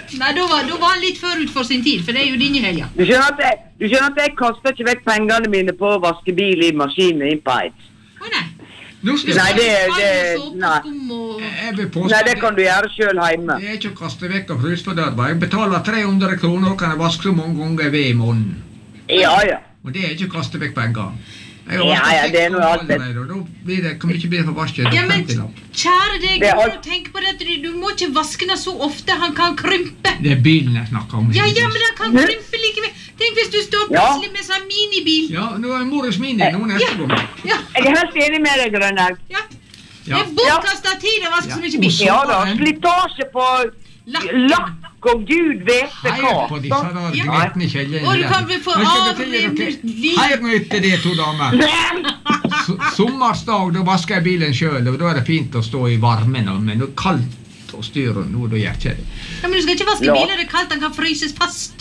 Nei, da var han litt forut for sin tid, for det jo dine helger. Du skjønner at jeg kaster ikke vekk pengene mine på å vaske bil I maskinen inn på Eids. Nei. Nei, det kan du gjøre selv hjemme. Det ikke å kaste vekk av frysfordørba. Jeg betaler 300 kroner og kan jeg vaske så mange ganger ved I måneden. Ja. Og det ikke å kaste vekk penger. Ja, det noe alt. Og da kan vi ikke bli for vasket. Ja, men kjære deg, du må tenke på det at du må ikke vaske den så ofte, han kan krympe. Det bilen jeg snakker om. Ja, men han kan krympe likevel. Tenk hvis du står plutselig med sånn minibil. Ja, nå Morris Mini, nå neste gang. Jeg helt enig med deg, Grønhaug. Ja. Det bortkastet tid å vaske så mye bil. Ja da, slitasje på lakk og Gud vet det hva. Hei på disse der gretne kjellene. Og du kan få Hei nå etter det, to damer. Sommersdag, da vasker jeg bilen selv, og da det fint å stå I varmen, men det kaldt å styre, nå da gjør ikke det. Ja, men du skal ikke vaske bilen, det kaldt, den kan fryses fast.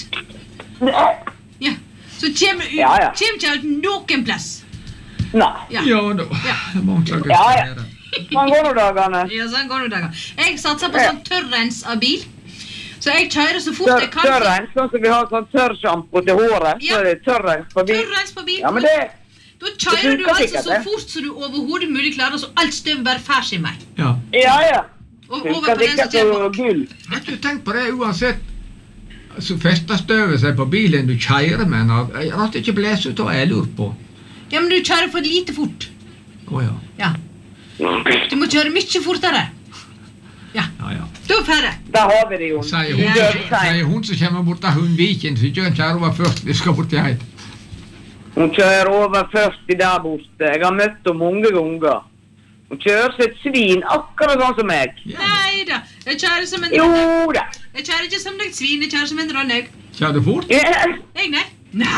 Ja, så kommer ikke ut noen plass. Nei. Ja da, det må ikke lage gjøre. Sånn går det dagene. Ja, sånn går det dagene. Jeg satser på sånn tørrens av bil. Så jeg kjører så fort jeg kan. Tørrens, sånn som vi har sånn tørrshampoo til håret, så det tørrens på bil. Tørrens på bil. Ja, men det... Da kjører du altså så fort så du overhodet mulig klarer, så alt støv bare færs I meg. Ja. Og over på den som kommer. Har du tenkt på det uansett? Så fester støvet seg på bilen du kjører med, jeg har ikke blæst ut av jeg lurer på. Ja, men du kjører for lite fort. Ja. Du må kjøre mye fortere. Ja. Da færre. Da har vi det jo. Sier hun som kommer bort av Hundviken, så kjører over 40, vi skal bort til Heid. Hun kjører over 40 der borte. Jeg har møtt henne mange ganger. Hun kjører som et svin, akkurat sånn som meg. Neida, jeg kjører som en rønnaug. Jo da. Jeg kjører ikke som et svin, jeg kjører som en rønnaug. Kjører du fort? Jeg, nei.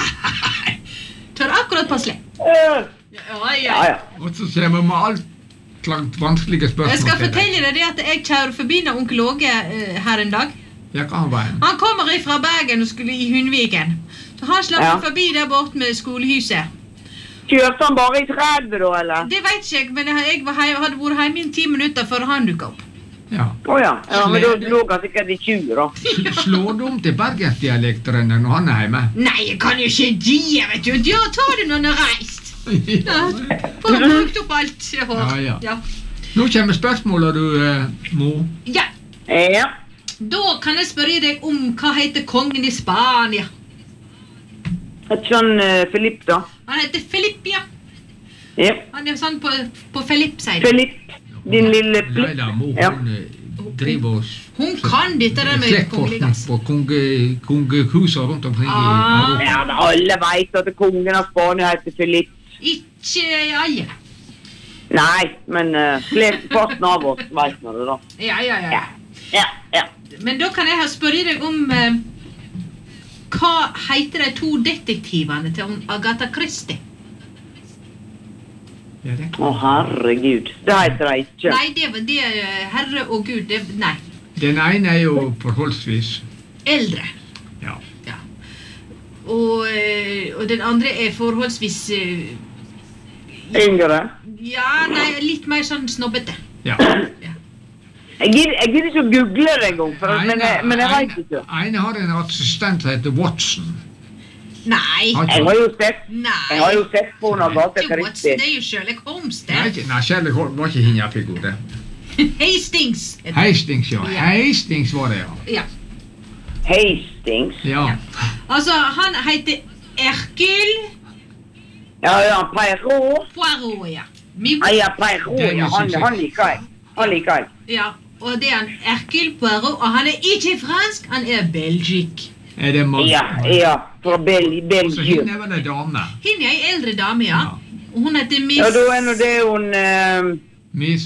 Kjører akkurat passelig. Ja. Og så ser vi med alt langt vanskelige spørsmål. Jeg skal fortelle deg det at jeg kjører forbi når onkel Åge her en dag. Ja, hva han veien? Han kommer fra Bergen og skulle I Hundviken. Så han slapp forbi der bort med skolehuset. Kjørte han bare I 30 da, eller? Det vet ikke jeg, men jeg hadde vært hjemme I 10 minutter før han dukket opp. Ja, men da lå han sikkert I 20 da. Slår du om til bergensdialekter når han hjemme? Nei, jeg kan jo ikke de, vet du. Ja, ta det når han reist. Får brukt opp alt jeg har. Ja. Nå kommer spørsmålet du, Mo. Ja. Da kan jeg spørre deg om hva heter kongen I Spania? Heter han Filipp da? Han heter Filipp, ja. Han sånn på Filipp, sier Filipp, din lille Filipp. Leila Mo, hun driver oss. Hun kan dette der med kongeligas. På kongehuset rundt omkring I Europa. Ja, alle vet at kongen av Spania heter Filipp. Ikke alle. Nei, men flesteparten av oss vet nå det da. Ja. Men da kan jeg spørre deg om hva heter de 2 detektivene til Agatha Christie? Herregud, det heter de ikke. Nei, det herre og Gud, nei. Den ene jo forholdsvis eldre. Ja. Og den andre forholdsvis yngre? Ja, nei, litt mer sånn snobbete. Ja. Jeg gidder ikke å google det en gang, men jeg vet ikke. Ene har en assistent som heter Watson. Nei. Jeg har jo sett på noe Agatha Christie. Det jo Sherlock Holmes, det. Nei, Sherlock Holmes var ikke hinja figur, det. Hastings. Hastings, ja. Hastings var det, ja. Hastings? Ja. Altså, han heter Hercule. Ja, Poirot. Poirot, ja. Ja, Poirot, ja. Han liker jeg. Ja, og det han Hercule Poirot, og han ikke fransk, han Belgisk. Det mann? Ja, fra Belgien. Så henne var det dame? Henne en eldre dame, ja. Og hun heter Miss... Ja, da nå det hun... Miss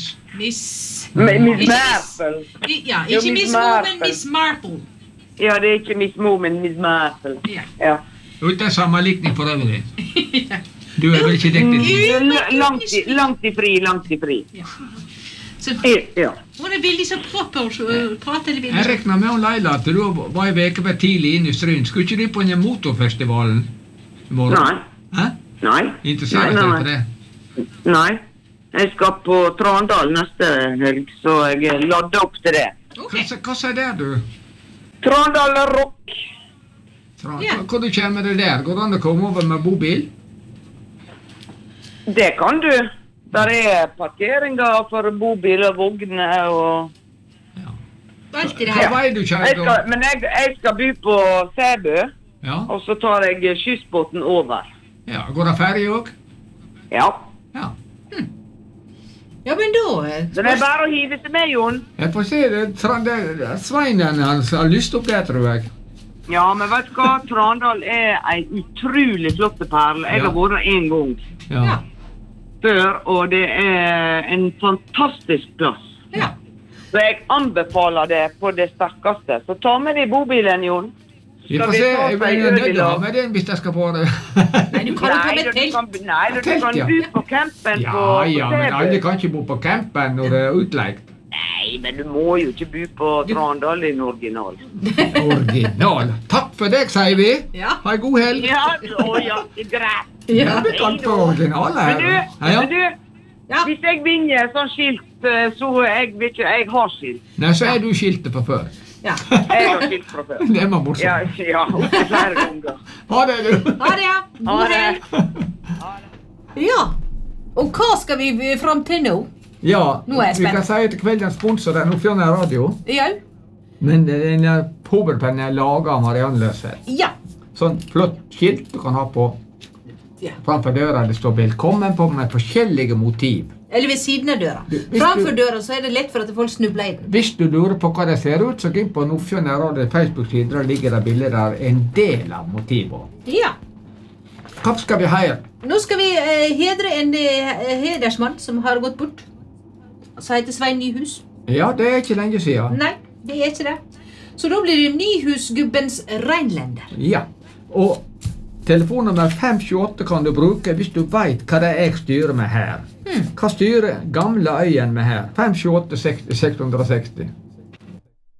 Marple. Ja, ikke Miss Mo, men Miss Marple. Ja, det ikke Miss Mo, men Miss Marple. Ja. Og det samme likning for øvrig. Du vel ikke dekket? Langt I fri. Ja. Hun veldig så proper å prate eller veldig. Jeg rekner med Leila at du var I veke for tidlig inn I Stryn. Skulle ikke du på en motorfestivalen I morgen? Nei. Hæ? Nei. Interesserer deg for det? Nei. Jeg skal på Trondal neste helg, så jeg ladder opp til det. Hva er det du? Trondal Rock. Ja. Hvor du kommer det der? Går det an å komme over med bobil? Det kan du. Der parkeringer for bobil og vogner og... Alt i det Hva her. vei du kjører da? Men jeg skal bo på Sæbø, Ja. og så tar jeg kystbåten over. Ja, går det ferdig også? Ja. Ja. Ja, men da... Det er bare å hive seg med, Jon. Jeg får se det. Sveinen hans har lyst opp det, tror jeg. Ja, men vet du hva? Trondal en utrolig flott perle. Jeg har vært der en gang Ja. før, og det en fantastisk plass. Ja. Så jeg anbefaler det på det sterkeste. Så ta med deg bobilen, Jon. Vi får se, jeg blir nødt til å ha med den hvis jeg skal på det. Nei, du kan jo ta med telt. Du kan ja. bo på campen på Ja, men Sæbø. alle kan ikke bo på campen når det er utleigt. Nei, men du må jo ikke bo på Trondal i original. Original. Takk for deg, sier vi. Ja. Ha en god helg. Ja, det er greit. Ja, vi kan få original her. Men du, Ja. hvis jeg vinner sånn skilt, så jeg vet ikke, jeg har skilt. Nei, så er du skiltet fra før. Ja. Jeg har skilt fra før. Det var morsomt. Ja, opptil flere ganger. Ha det, du. Ha det, ja. Ha God det. helg. Ja. Og hva skal vi fram til nå? Ja, Nå er jeg vi spent. kan si til kveldens sponsor er Nordfjordeid Radio. Ja. Men den hovedpennen er laget av Marianne Løseth. Ja. Sånn flott skilt du kan ha på Ja. framfor døra. Det står 'velkommen' på med forskjellige motiv. Eller ved siden av døra. Hvis Framfor du- døra så er det lett for at folk snubler i den. Hvis du lurer på hva det ser ut, så gå inn på Nordfjordeid Radio Facebook-side. Der ligger det bilder av en del av motivet. Ja. Hva skal vi heie? Nå skal vi hedre en hedersmann som har gått bort. Som heter Svein Nyhus. Ja, det er ikke lenge siden. Nei, det er ikke det. Så da blir det Nyhusgubbens Reinlender. Ja, og telefonnummer 528 kan du bruke hvis du vet hva det er jeg styrer med her. Hva styrer gamle øyen med her? 528 60 660.